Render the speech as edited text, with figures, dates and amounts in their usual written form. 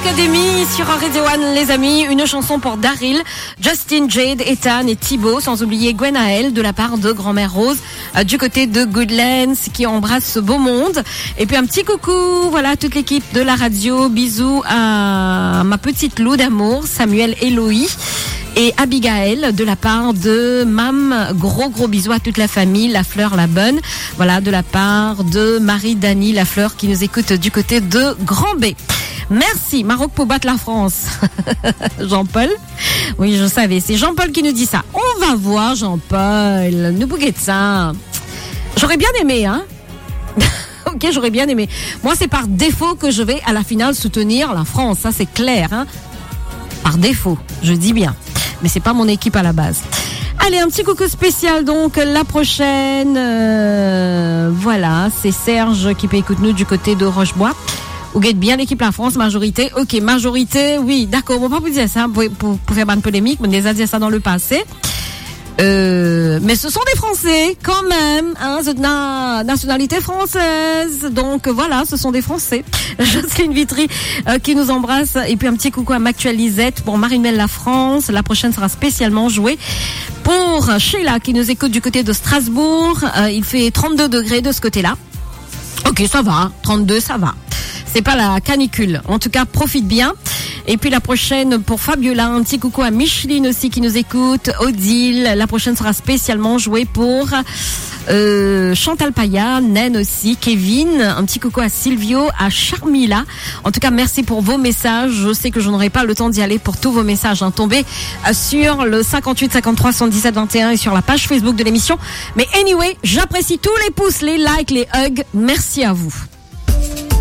Academy sur Radio One, les amis. Une chanson pour Daryl, Justin, Jade, Ethan et Thibaut, sans oublier Gwenaël de la part de Grand-mère Rose du côté de Goodlands qui embrasse ce beau monde. Et puis un petit coucou, voilà, à toute l'équipe de la radio. Bisous à ma petite Lou d'amour, Samuel, Eloï et Abigail de la part de Mam. Gros bisous à toute la famille, la fleur, la bonne. Voilà, de la part de Marie, Dani, la fleur qui nous écoute du côté de Grand B. Merci, Maroc pour battre la France. Jean-Paul? Oui, je savais, c'est Jean-Paul qui nous dit ça. On va voir, Jean-Paul. Nous bouguez de ça. J'aurais bien aimé, hein. Ok, j'aurais bien aimé. Moi, c'est par défaut que je vais à la finale soutenir la France. Ça, c'est clair, hein. Par défaut, je dis bien. Mais c'est pas mon équipe à la base. Allez, un petit coucou spécial donc la prochaine. Voilà, c'est Serge qui peut écouter nous du côté de Rochebois. Vous guettez bien l'équipe La France, majorité. Ok, majorité, oui, d'accord. On va pas vous dire ça pour faire une polémique, mais on les a dit ça dans le passé. Mais ce sont des Français quand même, hein, nationalité française. Donc voilà, ce sont des Français. Jocelyne Vitry qui nous embrasse. Et puis un petit coucou à Mactuel Lisette pour Marinelle La France. La prochaine sera spécialement jouée pour Sheila qui nous écoute du côté de Strasbourg. Il fait 32 degrés de ce côté-là. Ok, ça va, 32, ça va. C'est pas la canicule. En tout cas, profite bien. Et puis la prochaine pour Fabiola, un petit coucou à Micheline aussi qui nous écoute, Odile. La prochaine sera spécialement jouée pour Chantal Paya, Naine aussi, Kevin. Un petit coucou à Silvio, à Charmila. En tout cas, merci pour vos messages. Je sais que je n'aurai pas le temps d'y aller pour tous vos messages, hein, tombés sur le 58 53 77 21 et sur la page Facebook de l'émission. Mais anyway, j'apprécie tous les pouces, les likes, les hugs. Merci à vous.